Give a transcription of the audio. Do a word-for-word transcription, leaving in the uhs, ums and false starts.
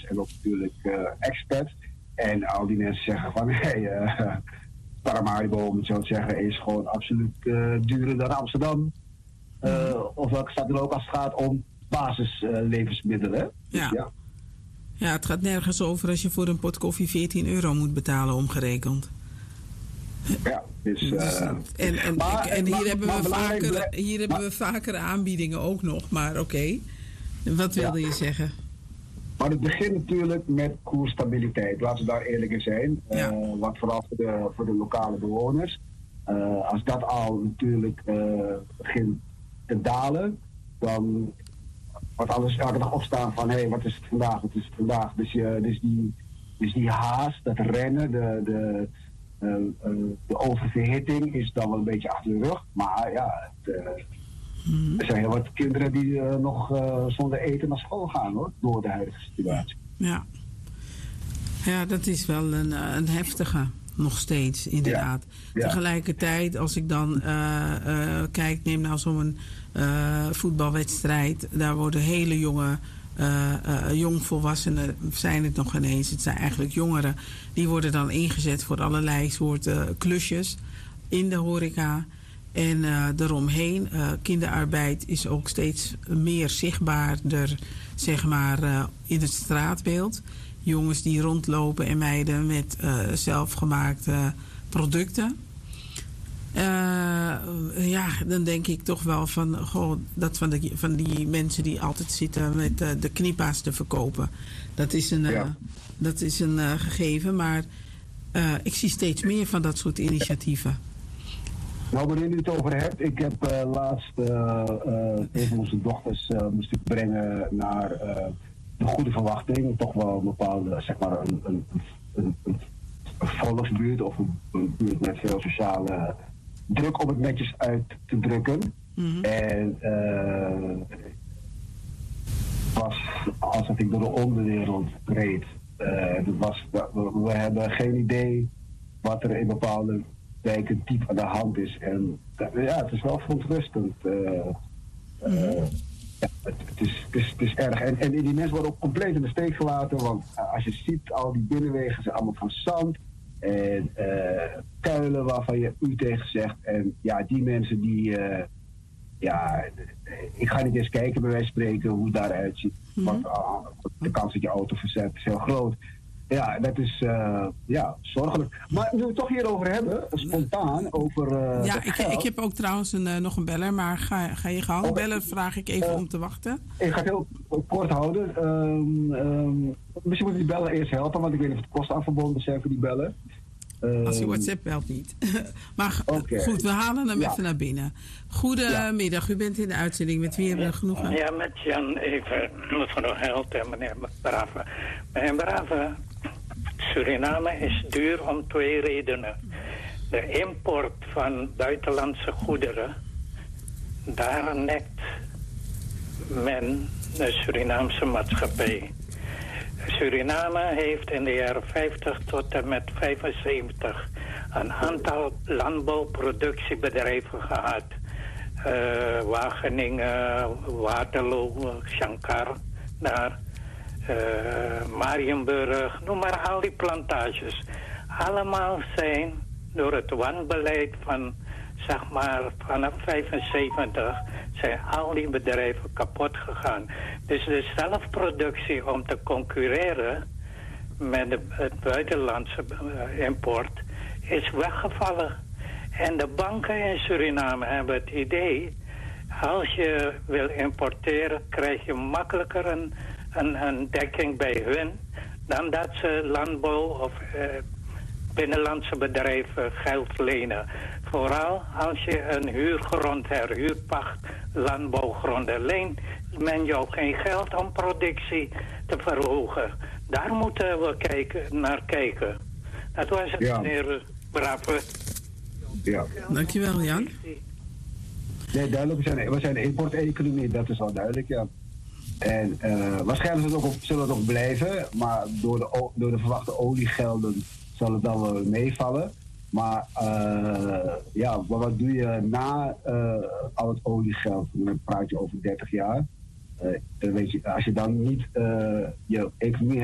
en ook natuurlijk uh, expats. En al die mensen zeggen van, hé, hey, uh, Paramaribo, om het zo te zeggen, is gewoon absoluut uh, duurder dan Amsterdam. Uh, of welke staat er ook als het gaat om basislevensmiddelen. Uh, ja. Dus, ja. ja, het gaat nergens over als je voor een pot koffie veertien euro moet betalen, omgerekend. Ja, dus, uh, dus, en, en, maar, en hier, maar, hebben, maar, we maar, vaker, maar, hier hebben we vaker aanbiedingen ook nog, maar oké. Okay. Wat wilde ja. je zeggen? Maar het begint natuurlijk met koersstabiliteit. Laten we daar eerlijk in zijn. Ja. Uh, wat vooral voor de, voor de lokale bewoners. Uh, als dat al natuurlijk uh, begint te dalen, dan wordt alles elke dag opstaan van hé, hey, wat is het vandaag, wat is het vandaag. Dus, uh, dus, die, dus die haast, dat rennen, de, de, uh, uh, de oververhitting is dan wel een beetje achter de rug. Maar ja, het, uh, mm-hmm. er zijn heel wat kinderen die uh, nog uh, zonder eten naar school gaan hoor, door de huidige situatie. Ja, ja dat is wel een, een heftige. Nog steeds, inderdaad. Ja, ja. Tegelijkertijd, als ik dan uh, uh, kijk, neem nou zo'n uh, voetbalwedstrijd. Daar worden hele jonge, uh, uh, jongvolwassenen, zijn het nog ineens. Het zijn eigenlijk jongeren. Die worden dan ingezet voor allerlei soorten klusjes in de horeca. En uh, daaromheen, uh, kinderarbeid is ook steeds meer zichtbaarder, zeg maar, uh, in het straatbeeld. Jongens die rondlopen en meiden met uh, zelfgemaakte producten. Uh, ja, dan denk ik toch wel van, goh, dat van, de, van die mensen die altijd zitten met uh, de knipa's te verkopen. Dat is een, uh, ja. dat is een uh, gegeven, maar uh, ik zie steeds meer van dat soort initiatieven. Nou, wanneer je het over hebt, ik heb uh, laatst uh, uh, een van onze dochters uh, moest ik brengen naar uh, de Goede Verwachting. Toch wel een bepaalde, zeg maar, een, een, een, een, een volksbuurt of een, een buurt met veel sociale druk om het netjes uit te drukken. Mm-hmm. En uh, was alsof ik door de onderwereld reed. Uh, dat was, we, we hebben geen idee wat er in bepaalde wijken diep aan de hand is. En ja, het is wel verontrustend. Uh, uh, ja, het, het, is, het, is, het is erg. En, en die mensen worden ook compleet in de steek gelaten. Want uh, als je ziet, al die binnenwegen zijn allemaal van zand. En uh, kuilen waarvan je u tegen zegt. En ja, die mensen die... Uh, ja, ik ga niet eens kijken bij wijze van spreken hoe het daaruit ziet. Mm-hmm. Want uh, de kans dat je auto verzet is heel groot. Ja, dat is uh, ja, zorgelijk. Maar nu we het toch hierover hebben, spontaan, over uh, ja, ik, ik heb ook trouwens een, uh, nog een beller, maar ga, ga je gauw okay. bellen? Vraag ik even uh, om te wachten. Ik ga het heel kort houden. Um, um, misschien moet ik die bellen eerst helpen, want ik weet niet of het kosten aan verbonden zijn voor die bellen. Um, Als je WhatsApp belt niet. Maar okay. Goed, we halen hem ja. even naar binnen. Goedemiddag, ja. U bent in de uitzending. Met wie hebben we genoegen? Ja, met Jan even. Mevrouw Held en meneer Brave. Meneer Brave, Suriname is duur om twee redenen. De import van buitenlandse goederen, daar nekt men de Surinaamse maatschappij. Suriname heeft in de jaren vijftig tot en met vijfenzeventig een aantal landbouwproductiebedrijven gehad. Uh, Wageningen, Waterloo, Shankar, daar, uh, Marienburg, noem maar al die plantages. Allemaal zijn door het wanbeleid van, zeg maar, vanaf vijfenzeventig zijn al die bedrijven kapot gegaan. Dus de zelfproductie om te concurreren met de, het buitenlandse uh, import is weggevallen. En de banken in Suriname hebben het idee, als je wil importeren, krijg je makkelijker een, een, een dekking bij hun dan dat ze landbouw of uh, binnenlandse bedrijven geld lenen. Vooral als je een huurgrond herhuurpacht, landbouwgronden leent, men jou geen geld om productie te verhogen. Daar moeten we kijken, naar kijken. Dat was het, ja. Meneer Brave. Ja. Dankjewel, Jan. Nee, duidelijk. We zijn, we zijn een importeconomie, dat is wel duidelijk, ja. En uh, waarschijnlijk zullen het, ook, zullen het ook blijven, maar door de, door de verwachte oliegelden zal het dan wel meevallen. Maar uh, ja, wat doe je na uh, al het oliegeld? Dan praat je over dertig jaar. Uh, weet je, als je dan niet uh, je economie